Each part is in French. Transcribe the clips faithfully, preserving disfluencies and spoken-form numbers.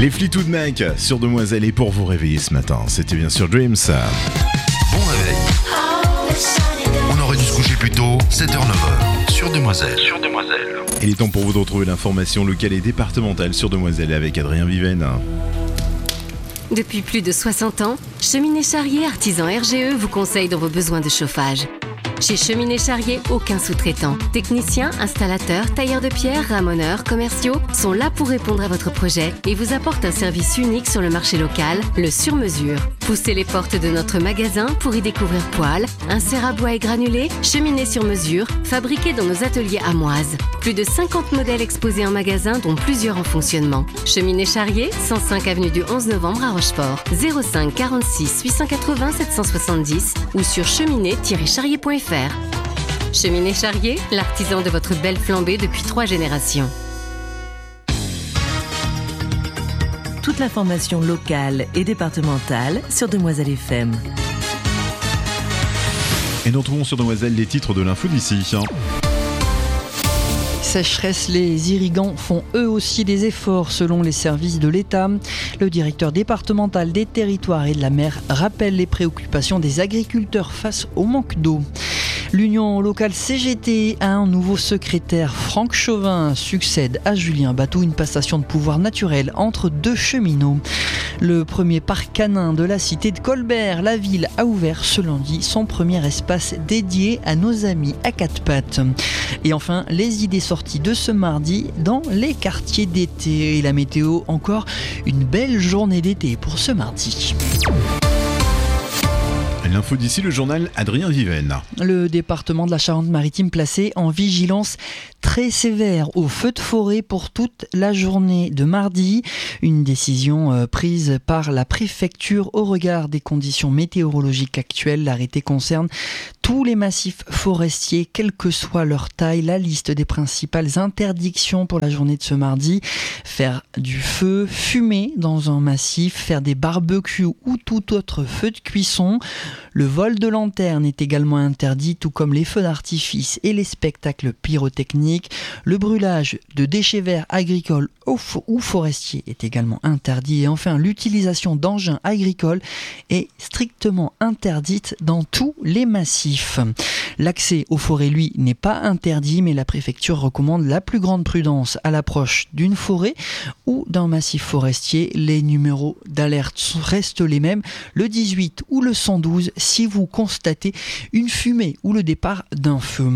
Les Fleetwood Mac sur Demoiselle et pour vous réveiller ce matin, c'était bien sûr Dreams. Bon réveil. On aurait dû se coucher plus tôt, sept heures neuf heures, sur Demoiselle. Sur Demoiselle. Il est temps pour vous de retrouver l'information locale et départementale sur Demoiselle avec Adrien Viven. Depuis plus de soixante ans, Cheminée Charrier Artisan R G E vous conseille dans vos besoins de chauffage. Chez Cheminée Charrier, aucun sous-traitant. Techniciens, installateurs, tailleurs de pierre, ramoneurs, commerciaux sont là pour répondre à votre projet et vous apportent un service unique sur le marché local, le sur-mesure. Poussez les portes de notre magasin pour y découvrir poêles, inserts à bois et granulés, cheminées sur mesure, fabriquées dans nos ateliers amoises. Plus de cinquante modèles exposés en magasin, dont plusieurs en fonctionnement. Cheminée Charrier, cent cinq avenue du onze novembre à Rochefort. zéro cinq quarante-six huit cent quatre-vingts sept cent soixante-dix ou sur cheminée tiret charrier point f r. Cheminée Charrier, l'artisan de votre belle flambée depuis trois générations. Toute l'information locale et départementale sur Demoiselle F M. Et nous retrouvons sur Demoiselle les titres de l'info d'ici. Sécheresse, les irrigants font eux aussi des efforts selon les services de l'État. Le directeur départemental des territoires et de la mer rappelle les préoccupations des agriculteurs face au manque d'eau. L'Union locale C G T a un nouveau secrétaire. Franck Chauvin succède à Julien Batou, une passation de pouvoir naturelle entre deux cheminots. Le premier parc canin de la cité de Colbert, la ville a ouvert ce lundi son premier espace dédié à nos amis à quatre pattes. Et enfin, les idées sorties de ce mardi dans les quartiers d'été. Et la météo, encore une belle journée d'été pour ce mardi. L'info d'ici, le journal Adrien Viven. Le département de la Charente-Maritime placé en vigilance très sévère au feu de forêt pour toute la journée de mardi. Une décision euh, prise par la préfecture au regard des conditions météorologiques actuelles. L'arrêté concerne tous les massifs forestiers, quelle que soit leur taille. La liste des principales interdictions pour la journée de ce mardi: faire du feu, fumer dans un massif, faire des barbecues ou tout autre feu de cuisson. Le vol de lanterne est également interdit, tout comme les feux d'artifice et les spectacles pyrotechniques. Le brûlage de déchets verts agricoles ou forestiers est également interdit. Et enfin, l'utilisation d'engins agricoles est strictement interdite dans tous les massifs. L'accès aux forêts, lui, n'est pas interdit, mais la préfecture recommande la plus grande prudence à l'approche d'une forêt ou d'un massif forestier. Les numéros d'alerte restent les mêmes, le dix-huit ou le cent douze, si vous constatez une fumée ou le départ d'un feu.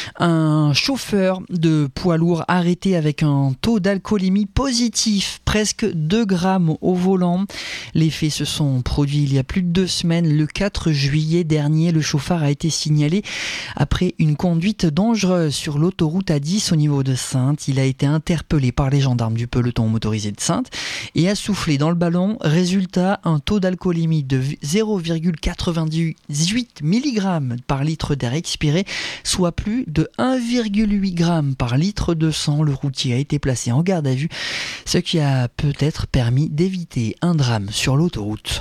Un chauffeur de poids lourd arrêté avec un taux d'alcoolémie positif, presque deux grammes au volant. Les faits se sont produits il y a plus de deux semaines. Le quatre juillet dernier, le chauffeur a été signalé après une conduite dangereuse sur l'autoroute A dix au niveau de Saintes. Il a été interpellé par les gendarmes du peloton motorisé de Saintes et a soufflé dans le ballon. Résultat, un taux d'alcoolémie de zéro virgule quatre-vingt-dix-huit milligrammes par litre d'air expiré, soit plus de un virgule huit grammes par litre de sang. Le routier a été placé en garde à vue, ce qui a peut-être permis d'éviter un drame sur l'autoroute.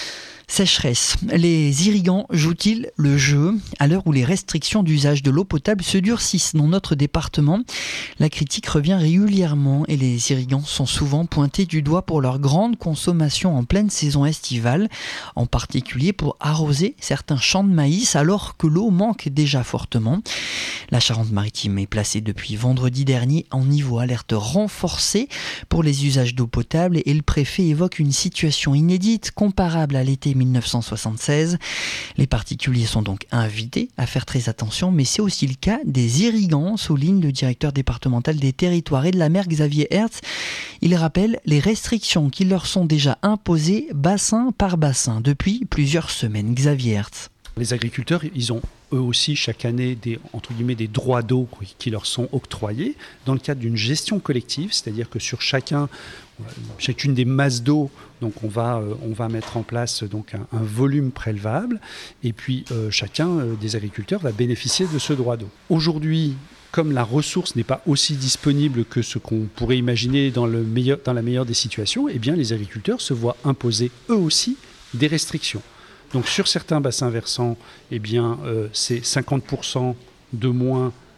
Sécheresse. Les irrigants jouent-ils le jeu à l'heure où les restrictions d'usage de l'eau potable se durcissent dans notre département? La critique revient régulièrement et les irrigants sont souvent pointés du doigt pour leur grande consommation en pleine saison estivale, en particulier pour arroser certains champs de maïs alors que l'eau manque déjà fortement. La Charente-Maritime est placée depuis vendredi dernier en niveau alerte renforcé pour les usages d'eau potable et le préfet évoque une situation inédite comparable à l'été mille neuf cent soixante-seize. Les particuliers sont donc invités à faire très attention, mais c'est aussi le cas des irrigants, souligne le directeur départemental des territoires et de la mer Xavier Hertz. Il rappelle les restrictions qui leur sont déjà imposées bassin par bassin depuis plusieurs semaines. Xavier Hertz. Les agriculteurs, ils ont eux aussi chaque année des, entre guillemets, des droits d'eau qui leur sont octroyés dans le cadre d'une gestion collective, c'est-à-dire que sur chacun, chacune des masses d'eau, donc on va, on va mettre en place donc un, un volume prélevable et puis euh, chacun euh, des agriculteurs va bénéficier de ce droit d'eau. Aujourd'hui, comme la ressource n'est pas aussi disponible que ce qu'on pourrait imaginer dans, le meilleur, dans la meilleure des situations, eh bien les agriculteurs se voient imposer eux aussi des restrictions. Donc sur certains bassins versants, eh bien, euh, c'est cinquante pour cent de moins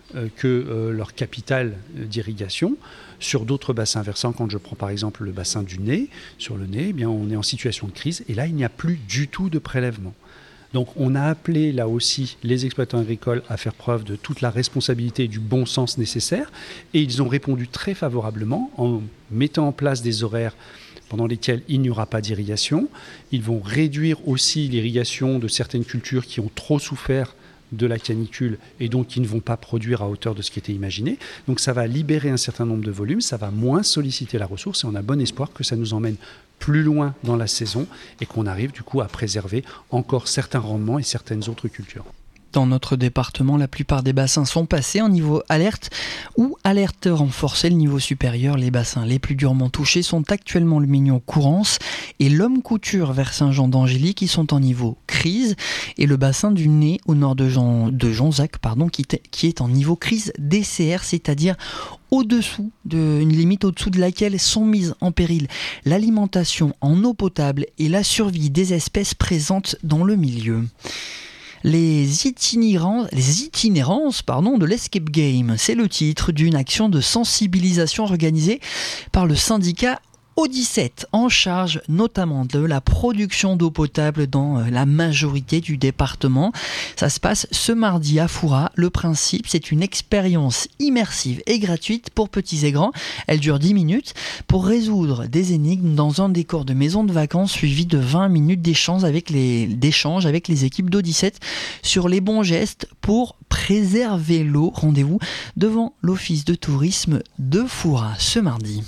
euh, que euh, leur capital d'irrigation. Sur d'autres bassins versants, quand je prends par exemple le bassin du Nez, sur le Nez, eh bien, on est en situation de crise et là, il n'y a plus du tout de prélèvement. Donc on a appelé là aussi les exploitants agricoles à faire preuve de toute la responsabilité et du bon sens nécessaire et ils ont répondu très favorablement en mettant en place des horaires pendant lesquels il n'y aura pas d'irrigation. Ils vont réduire aussi l'irrigation de certaines cultures qui ont trop souffert de la canicule et donc qui ne vont pas produire à hauteur de ce qui était imaginé. Donc ça va libérer un certain nombre de volumes, ça va moins solliciter la ressource et on a bon espoir que ça nous emmène plus loin dans la saison et qu'on arrive du coup à préserver encore certains rendements et certaines autres cultures. Dans notre département, la plupart des bassins sont passés en niveau alerte ou alerte renforcée. Le niveau supérieur, les bassins les plus durement touchés sont actuellement le Mignon-Courance et l'Homme-Couture vers Saint-Jean-d'Angély qui sont en niveau crise et le bassin du Nez au nord de, Jean, de Jonzac pardon, qui, t- qui est en niveau crise D C R, c'est-à-dire au-dessous de, une limite au-dessous de laquelle sont mises en péril l'alimentation en eau potable et la survie des espèces présentes dans le milieu. Les, itinérants, les itinérances pardon, de l'Escape Game, c'est le titre d'une action de sensibilisation organisée par le syndicat O dix-sept, en charge notamment de la production d'eau potable dans la majorité du département. Ça se passe ce mardi à Foura. Le principe, c'est une expérience immersive et gratuite pour petits et grands. Elle dure dix minutes pour résoudre des énigmes dans un décor de maison de vacances suivi de vingt minutes d'échange avec les, d'échange avec les équipes d'O dix-sept sur les bons gestes pour préserver l'eau. Rendez-vous devant l'office de tourisme de Foura ce mardi.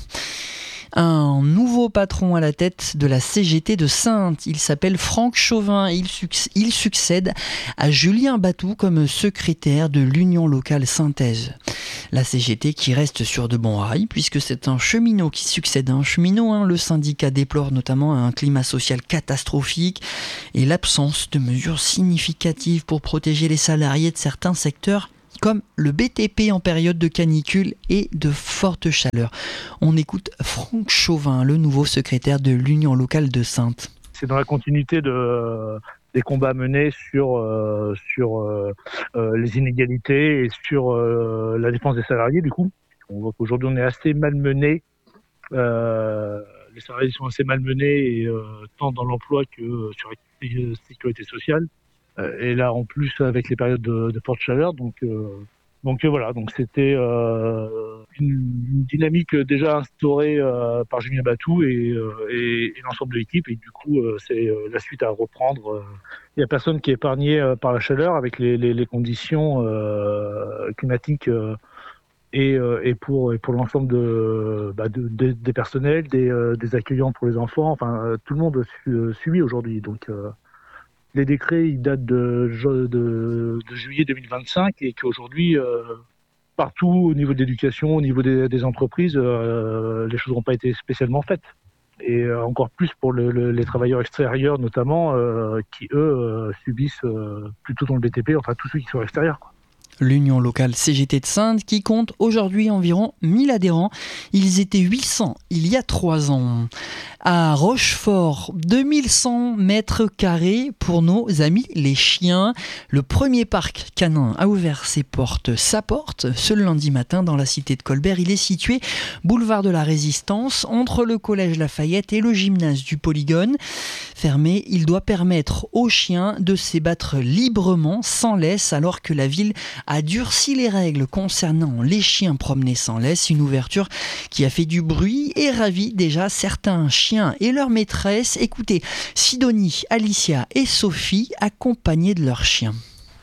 Un nouveau patron à la tête de la C G T de Saintes, il s'appelle Franck Chauvin et il, suc- il succède à Julien Batou comme secrétaire de l'Union locale saintaise. La C G T qui reste sur de bons rails puisque c'est un cheminot qui succède à un cheminot. Hein. Le syndicat déplore notamment un climat social catastrophique et l'absence de mesures significatives pour protéger les salariés de certains secteurs comme le B T P en période de canicule et de forte chaleur. On écoute Franck Chauvin, le nouveau secrétaire de l'Union locale de Saintes. C'est dans la continuité de, des combats menés sur, euh, sur euh, euh, les inégalités et sur euh, la défense des salariés. Du coup, on voit qu'aujourd'hui on est assez malmenés. Euh, les salariés sont assez malmenés, et, euh, tant dans l'emploi que euh, sur la sécurité sociale. Et là, en plus, avec les périodes de, de forte chaleur, donc, euh, donc euh, voilà, donc c'était euh, une, une dynamique déjà instaurée euh, par Julien Batou et, euh, et, et l'ensemble de l'équipe. Et du coup, euh, c'est euh, la suite à reprendre. Il n'y a personne qui est épargné euh, par la chaleur avec les, les, les conditions euh, climatiques euh, et, euh, et pour et pour l'ensemble de, bah, de, de des personnels, des, euh, des accueillants pour les enfants. Enfin, tout le monde su, subit aujourd'hui. Donc euh, les décrets, ils datent de, de, de juillet deux mille vingt-cinq et qu'aujourd'hui, euh, partout au niveau de l'éducation, au niveau des, des entreprises, euh, les choses n'ont pas été spécialement faites. Et euh, encore plus pour le, le, les travailleurs extérieurs notamment, euh, qui eux euh, subissent euh, plutôt dans le B T P, enfin tous ceux qui sont extérieurs, quoi. L'Union locale C G T de Saintes qui compte aujourd'hui environ mille adhérents. Ils étaient huit cents il y a trois ans. À Rochefort, deux mille cent mètres carrés pour nos amis les chiens. Le premier parc canin a ouvert ses portes, sa porte, ce lundi matin dans la cité de Colbert. Il est situé boulevard de la Résistance, entre le collège Lafayette et le gymnase du Polygone. Fermé, il doit permettre aux chiens de s'ébattre librement, sans laisse, alors que la ville a durci les règles concernant les chiens promenés sans laisse. Une ouverture qui a fait du bruit et ravi déjà certains chiens et leurs maîtresses. Écoutez, Sidonie, Alicia et Sophie accompagnées de leurs chiens.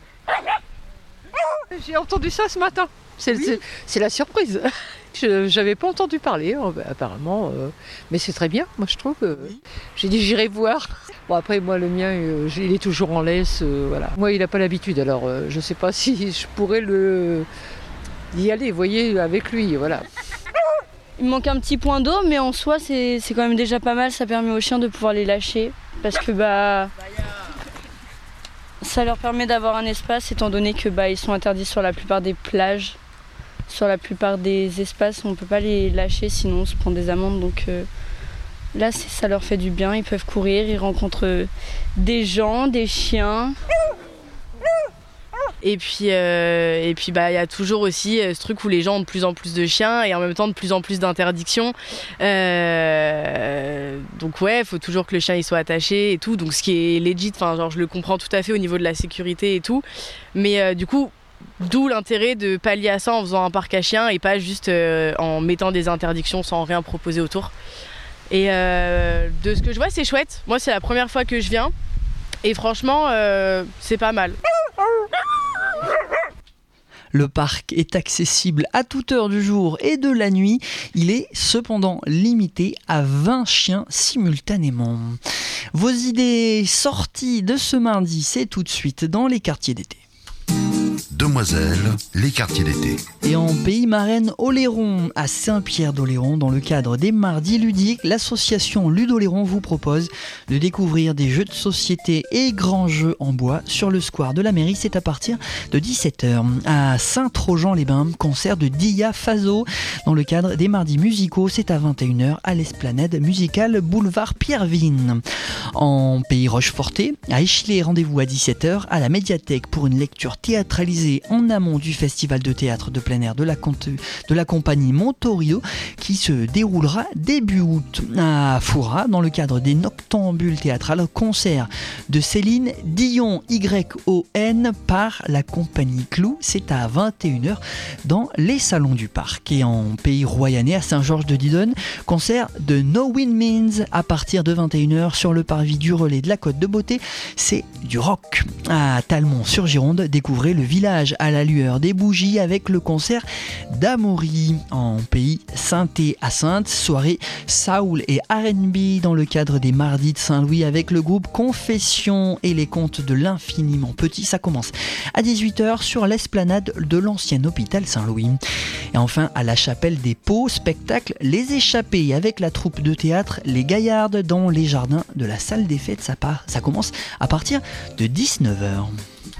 J'ai entendu ça ce matin. C'est, oui. c'est, c'est la surprise. Je n'avais pas entendu parler, apparemment. Euh, mais c'est très bien, moi je trouve. Euh, oui. J'ai dit j'irai voir. Bon, après, moi, le mien, euh, il est toujours en laisse. Euh, voilà. Moi, il n'a pas l'habitude, alors euh, je ne sais pas si je pourrais le... y aller, vous voyez, avec lui. Voilà. Il me manque un petit point d'eau, mais en soi, c'est, c'est quand même déjà pas mal. Ça permet aux chiens de pouvoir les lâcher. Parce que bah, ça leur permet d'avoir un espace, étant donné que bah, ils sont interdits sur la plupart des plages. Sur la plupart des espaces, on ne peut pas les lâcher, sinon on se prend des amendes. Donc euh, là, c'est, ça leur fait du bien. Ils peuvent courir, ils rencontrent des gens, des chiens. Et puis, euh, et puis bah, y a toujours aussi ce truc où les gens ont de plus en plus de chiens et en même temps de plus en plus d'interdictions. Euh, donc ouais, il faut toujours que le chien il soit attaché et tout. Donc ce qui est legit, enfin genre je le comprends tout à fait au niveau de la sécurité et tout. Mais euh, du coup, d'où l'intérêt de pallier à ça en faisant un parc à chiens et pas juste euh, en mettant des interdictions sans rien proposer autour. Et euh, de ce que je vois, c'est chouette. Moi, c'est la première fois que je viens. Et franchement, euh, c'est pas mal. Le parc est accessible à toute heure du jour et de la nuit. Il est cependant limité à vingt chiens simultanément. Vos idées sorties de ce mardi, c'est tout de suite dans les quartiers d'été. Demoiselles, les quartiers d'été. Et en Pays Marraine, Oléron, à Saint-Pierre-d'Oléron, dans le cadre des Mardis ludiques, l'association Ludoléron vous propose de découvrir des jeux de société et grands jeux en bois sur le square de la mairie. C'est à partir de dix-sept heures. À Saint-Trojan-les-Bains, concert de Dia Faso. Dans le cadre des Mardis musicaux, c'est à vingt et une heures à l'Esplanade musicale boulevard Pierrevine. En Pays Rochefortais, à Échillé, rendez-vous à dix-sept heures à la médiathèque pour une lecture théâtralisée en amont du festival de théâtre de plein air de la, de la compagnie Montorio qui se déroulera début août. À Foura, dans le cadre des Noctambules théâtrales, concert de Céline Dion Y O N par la compagnie Clou, c'est à vingt et une heures dans les salons du parc. Et en Pays Royannais, à Saint-Georges-de-Didonne, concert de No Wind Means à partir de vingt et une heures sur le parvis du Relais de la Côte de Beauté, c'est du rock. À Talmont-sur-Gironde, découvrez le village à la lueur des bougies avec le concert d'Amaury. En Pays Sainté à Sainte, soirée Soul et R and B dans le cadre des Mardis de Saint-Louis avec le groupe Confession et les contes de l'infiniment petit. Ça commence à dix-huit heures sur l'esplanade de l'ancien hôpital Saint-Louis. Et enfin à la Chapelle des Paux, spectacle Les Échappés avec la troupe de théâtre Les Gaillardes dans les jardins de la salle des fêtes. Ça, part, ça commence à partir de dix-neuf heures.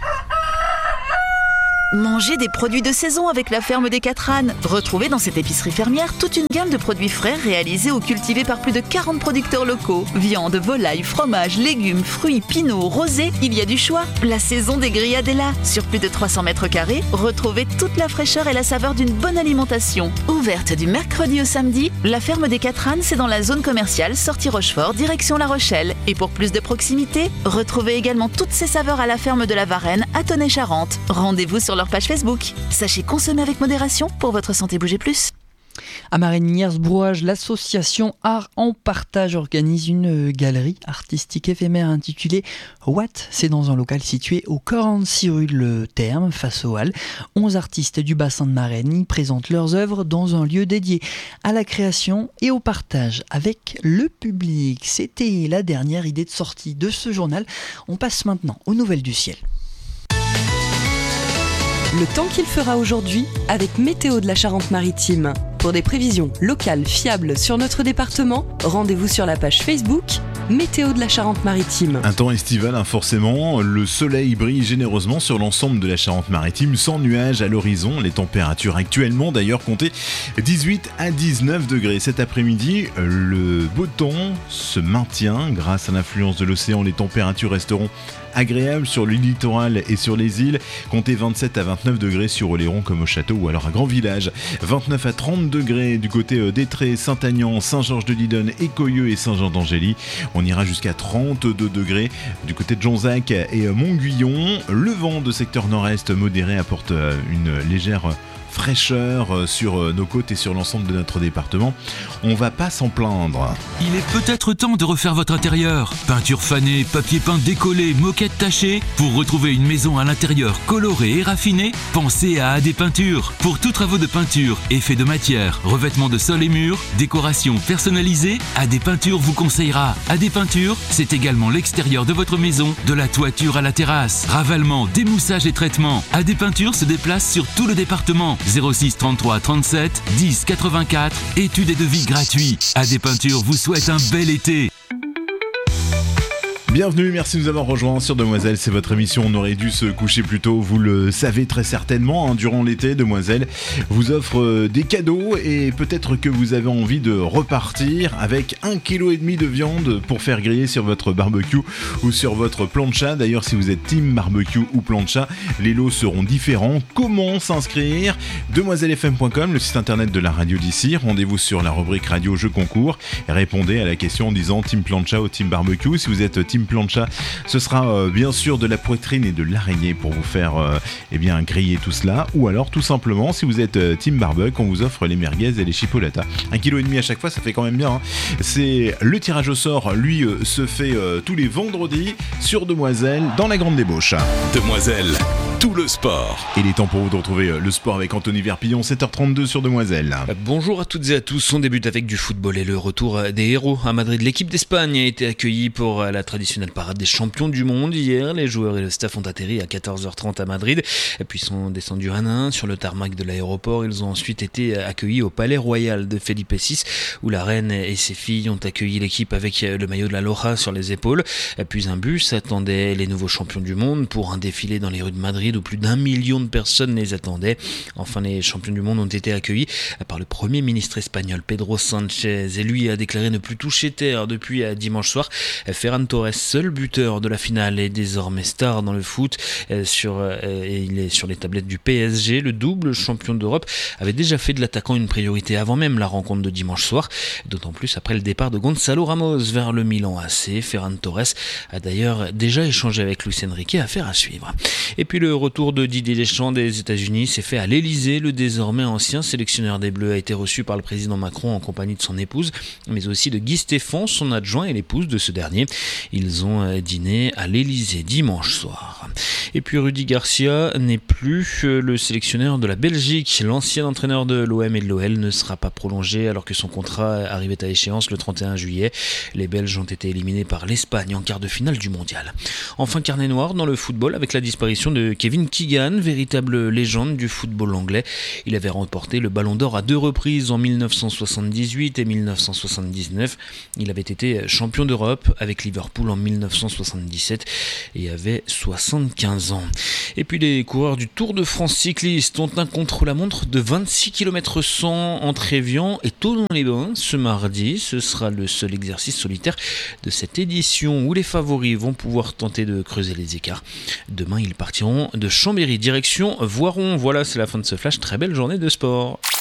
Mangez des produits de saison avec la ferme des Quatre Ânes. Retrouvez dans cette épicerie fermière toute une gamme de produits frais réalisés ou cultivés par plus de quarante producteurs locaux. Viande, volaille, fromage, légumes, fruits, pinots, rosés, il y a du choix. La saison des grillades est là. Sur plus de trois cents mètres carrés, retrouvez toute la fraîcheur et la saveur d'une bonne alimentation. Ouverte du mercredi au samedi, la ferme des Quatre Ânes, c'est dans la zone commerciale sortie Rochefort, direction La Rochelle. Et pour plus de proximité, retrouvez également toutes ces saveurs à la ferme de la Varenne à Tonnay-Charente. Rendez-vous sur leur page Facebook. Sachez consommer avec modération pour votre santé. Bougez plus. À Marigny-Brouage, l'association Art en Partage organise une galerie artistique éphémère intitulée What ? C'est dans un local situé au quarante-six rue Le Terme, face aux Halles. onze artistes du bassin de Marigny présentent leurs œuvres dans un lieu dédié à la création et au partage avec le public. C'était la dernière idée de sortie de ce journal. On passe maintenant aux nouvelles du ciel. Le temps qu'il fera aujourd'hui avec Météo de la Charente-Maritime. Pour des prévisions locales fiables sur notre département, rendez-vous sur la page Facebook Météo de la Charente-Maritime. Un temps estival, hein, forcément. Le soleil brille généreusement sur l'ensemble de la Charente-Maritime, sans nuages à l'horizon. Les températures actuellement, d'ailleurs, comptaient dix-huit à dix-neuf degrés. Cet après-midi, le beau temps se maintient. Grâce à l'influence de l'océan, les températures resteront agréables sur le littoral et sur les îles. Comptez vingt-sept à vingt-neuf degrés sur Oléron comme au château ou alors à Grand Village. vingt-neuf à trente degrés du côté d'Étré, Saint-Aignan, Saint-Georges-de-Didonne, Écoyeux et Saint-Jean-d'Angély. On ira jusqu'à trente-deux degrés du côté de Jonzac et Montguillon. Le vent de secteur nord-est modéré apporte une légère fraîcheur sur nos côtes et sur l'ensemble de notre département. On va pas s'en plaindre. Il est peut-être temps de refaire votre intérieur. Peinture fanée, papier peint décollé, moquette tachée. Pour retrouver une maison à l'intérieur colorée et raffinée, pensez à A D Peinture. Pour tous travaux de peinture, effets de matière, revêtement de sol et murs, décoration personnalisée, A D Peinture vous conseillera. A D Peinture, c'est également l'extérieur de votre maison, de la toiture à la terrasse. Ravalement, démoussage et traitement. A D Peinture se déplace sur tout le département. zéro six trente-trois trente-sept dix quatre-vingt-quatre. Études et devis gratuits. A D Peinture vous souhaite un bel été. Bienvenue, merci de nous avoir rejoints sur Demoiselle, c'est votre émission. On aurait dû se coucher plus tôt, vous le savez très certainement, hein, durant l'été, Demoiselle vous offre euh, des cadeaux et peut-être que vous avez envie de repartir avec un kilo et demi de viande pour faire griller sur votre barbecue ou sur votre plancha. D'ailleurs, si vous êtes team barbecue ou plancha, les lots seront différents. Comment s'inscrire? demoiselle f m point com, le site internet de la radio d'ici. Rendez-vous sur la rubrique radio jeux concours et répondez à la question en disant team plancha ou team barbecue. Si vous êtes team plancha, ce sera euh, bien sûr de la poitrine et de l'araignée pour vous faire euh, eh bien griller tout cela, ou alors tout simplement si vous êtes euh, team barbecue, on vous offre les merguez et les chipolatas. Un kilo et demi à chaque fois, ça fait quand même bien, hein. C'est le tirage au sort, lui euh, se fait euh, tous les vendredis sur Demoiselle dans la grande débauche. Demoiselle, tout le sport. Il est temps pour vous de retrouver le sport avec Anthony Verpillon, sept heures trente-deux sur Demoiselle. Bonjour à toutes et à tous, on débute avec du football et le retour des héros à Madrid. L'équipe d'Espagne a été accueillie pour la traditionnelle parade des champions du monde. Hier, les joueurs et le staff ont atterri à quatorze heures trente à Madrid, puis sont descendus un à un sur le tarmac de l'aéroport. Ils ont ensuite été accueillis au palais royal de Felipe six, où la reine et ses filles ont accueilli l'équipe avec le maillot de la Loja sur les épaules. Puis un bus attendait les nouveaux champions du monde pour un défilé dans les rues de Madrid où plus d'un million de personnes les attendaient. Enfin, les champions du monde ont été accueillis par le premier ministre espagnol Pedro Sánchez, et lui a déclaré ne plus toucher terre depuis dimanche soir. Ferran Torres, seul buteur de la finale, est désormais star dans le foot. Sur, et il est sur les tablettes du P S G. Le double champion d'Europe avait déjà fait de l'attaquant une priorité avant même la rencontre de dimanche soir, d'autant plus après le départ de Gonzalo Ramos vers le Milan A C. Ferran Torres a d'ailleurs déjà échangé avec Luis Enrique, affaire à suivre. Et puis le retour de Didier Deschamps des États-Unis s'est fait à l'Elysée. Le désormais ancien sélectionneur des Bleus a été reçu par le président Macron en compagnie de son épouse, mais aussi de Guy Stéphane, son adjoint, et l'épouse de ce dernier. Ils ont dîné à l'Elysée dimanche soir. Et puis Rudy Garcia n'est plus le sélectionneur de la Belgique. L'ancien entraîneur de l'O M et de l'O L ne sera pas prolongé alors que son contrat arrivait à échéance le trente et un juillet. Les Belges ont été éliminés par l'Espagne en quart de finale du mondial. Enfin, carnet noir dans le football avec la disparition de Kevin Keegan, véritable légende du football anglais. Il avait remporté le Ballon d'Or à deux reprises en mille neuf cent soixante-dix-huit et mille neuf cent soixante-dix-neuf. Il avait été champion d'Europe avec Liverpool en mille neuf cent soixante-dix-sept et avait soixante-quinze ans. Et puis les coureurs du Tour de France cyclistes ont un contre-la-montre de vingt-six kilomètres cent entre Évian et Thonon-les-Bains ce mardi. Ce sera le seul exercice solitaire de cette édition où les favoris vont pouvoir tenter de creuser les écarts. Demain, ils partiront de Chambéry direction Voiron. Voilà, c'est la fin de ce flash. Très belle journée de sport.